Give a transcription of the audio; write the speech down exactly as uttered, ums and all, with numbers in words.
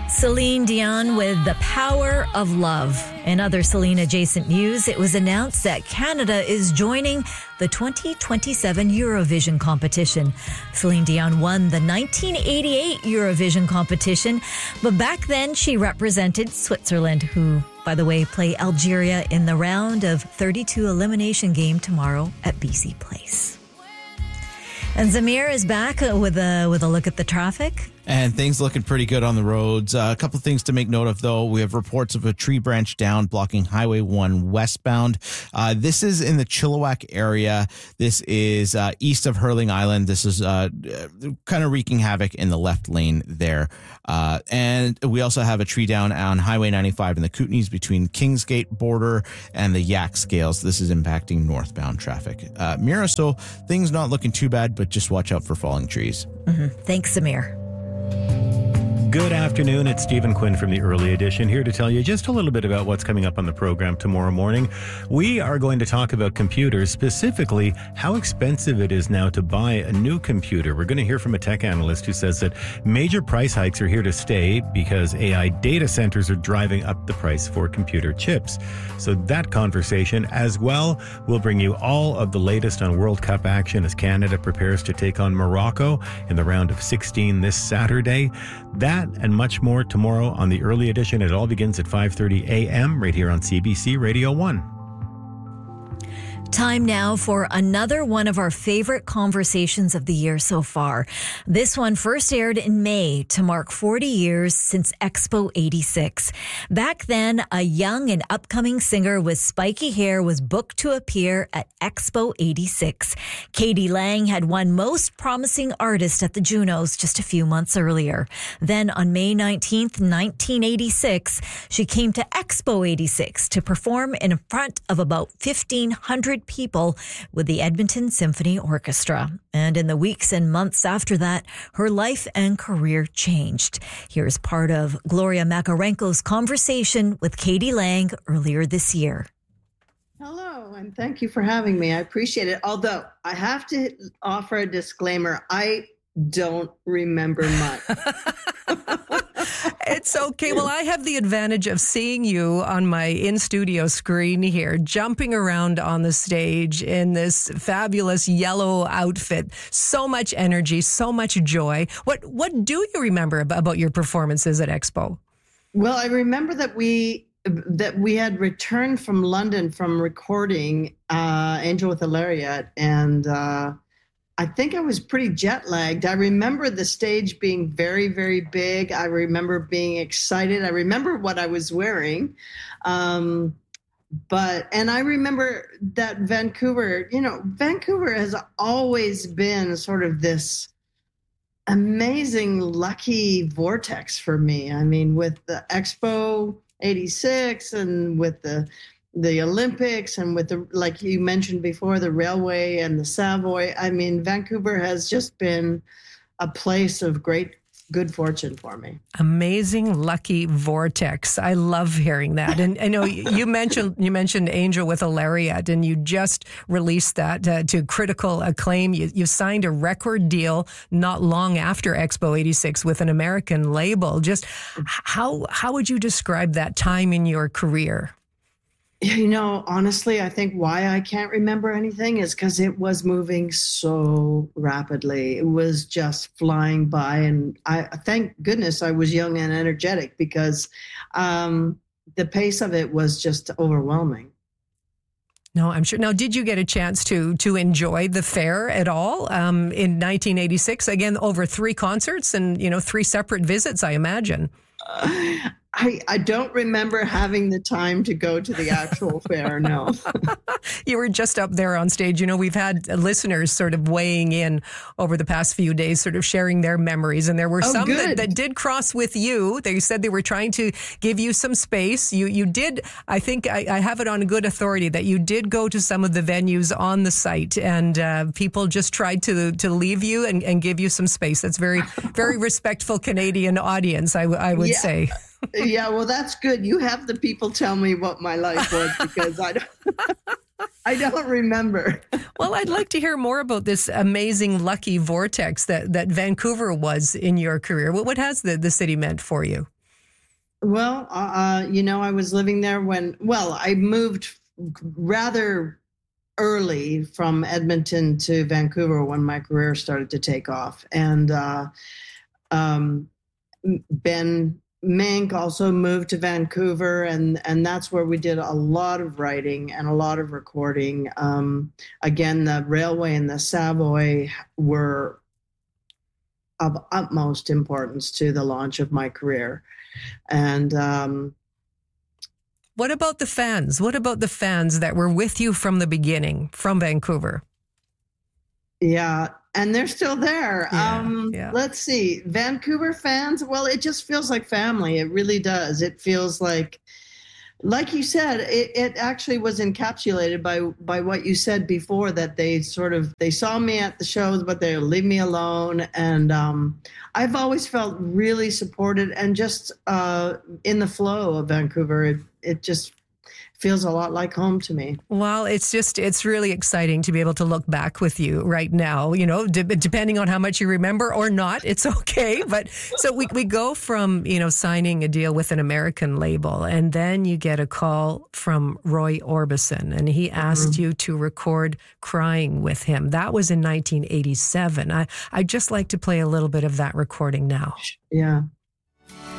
Celine Dion with The Power of Love. In other Celine-adjacent news, it was announced that Canada is joining the twenty twenty-seven Eurovision competition. Celine Dion won the nineteen eighty-eight Eurovision competition, but back then she represented Switzerland, who, by the way, play Algeria in the round of thirty-two elimination game tomorrow at B C Place. And Zamir is back with a with a look at the traffic. And things looking pretty good on the roads. Uh, a couple of things to make note of, though. We have reports of a tree branch down blocking Highway one westbound. Uh, this is in the Chilliwack area. This is uh, east of Hurling Island. This is uh, kind of wreaking havoc in the left lane there. Uh, and we also have a tree down on Highway ninety-five in the Kootenays between Kingsgate border and the Yak Scales. This is impacting northbound traffic. Uh, Mira, so things not looking too bad, but just watch out for falling trees. Mm-hmm. Thanks, Zamir. Good afternoon. It's Stephen Quinn from the Early Edition, here to tell you just a little bit about what's coming up on the program tomorrow morning. We are going to talk about computers, specifically how expensive it is now to buy a new computer. We're going to hear from a tech analyst who says that major price hikes are here to stay because A I data centers are driving up the price for computer chips. So that conversation as well will bring you all of the latest on World Cup action as Canada prepares to take on Morocco in the round of sixteen this Saturday. That and much more tomorrow on the Early Edition. It all begins at five thirty a.m. right here on C B C Radio one. Time now for another one of our favorite conversations of the year so far. This one first aired in May to mark forty years since Expo eighty-six. Back then, a young and upcoming singer with spiky hair was booked to appear at Expo eighty-six. Katie Lang had won Most Promising Artist at the Junos just a few months earlier. Then on May nineteenth, nineteen eighty-six, she came to Expo eighty-six to perform in front of about fifteen hundred people with the Edmonton Symphony Orchestra. And in the weeks and months after that, her life and career changed. Here's part of Gloria Makarenko's conversation with Katie Lang earlier this year. Hello, and thank you for having me. I appreciate it. Although I have to offer a disclaimer, I don't remember much. It's okay. Well, I have the advantage of seeing you on my in-studio screen here, jumping around on the stage in this fabulous yellow outfit. So much energy, so much joy. What what do you remember about your performances at Expo? Well, I remember that we that we had returned from London from recording uh, Angel with a Lariat, and uh, I think I was pretty jet lagged. I remember the stage being very, very big. I remember being excited. I remember what I was wearing. Um, but, and I remember that Vancouver, you know, Vancouver has always been sort of this amazing, lucky vortex for me. I mean, with the Expo eighty-six and with the the Olympics and with the, like you mentioned before, the railway and the Savoy. I mean, Vancouver has just been a place of great good fortune for me. Amazing, lucky vortex. I love hearing that. And I know you mentioned you mentioned Angel with a Lariat, and you just released that uh, to critical acclaim. You, you signed a record deal not long after Expo eighty-six with an American label. Just how how would you describe that time in your career? You know, honestly, I think why I can't remember anything is because it was moving so rapidly. It was just flying by. And I thank goodness I was young and energetic because um, the pace of it was just overwhelming. No, I'm sure. Now, did you get a chance to to enjoy the fair at all um, in nineteen eighty-six? Again, over three concerts and, you know, three separate visits, I imagine. Uh, I, I don't remember having the time to go to the actual fair, no. You were just up there on stage. You know, we've had listeners sort of weighing in over the past few days, sort of sharing their memories. And there were oh, some that, good. that did cross with you. They said they were trying to give you some space. You you did, I think I, I have it on good authority that you did go to some of the venues on the site, and uh, people just tried to to leave you and, and give you some space. That's very, very respectful Canadian audience, I, I would yeah. say. Yeah, well, that's good. You have the people tell me what my life was because I don't, I don't remember. Well, I'd like to hear more about this amazing lucky vortex that, that Vancouver was in your career. What, what has the, the city meant for you? Well, uh, you know, I was living there when, well, I moved rather early from Edmonton to Vancouver when my career started to take off. And uh, um, Ben Mink also moved to Vancouver, and, and that's where we did a lot of writing and a lot of recording. Um, again, the railway and the Savoy were of utmost importance to the launch of my career. And um, what about the fans? What about the fans that were with you from the beginning, from Vancouver? Yeah, and they're still there. Yeah, um, yeah. Let's see. Vancouver fans, well, it just feels like family. It really does. It feels like, like you said, it, it actually was encapsulated by by what you said before, that they sort of, they saw me at the shows, but they leave me alone. And um, I've always felt really supported and just uh, in the flow of Vancouver. It, it just feels a lot like home to me. Well, it's just, it's really exciting to be able to look back with you right now, you know, de- depending on how much you remember or not, it's okay. But so we, we go from, you know, signing a deal with an American label, and then you get a call from Roy Orbison, and he asked mm-hmm. you to record Crying with him. That was in nineteen eighty-seven. I, I'd just like to play a little bit of that recording now. Yeah.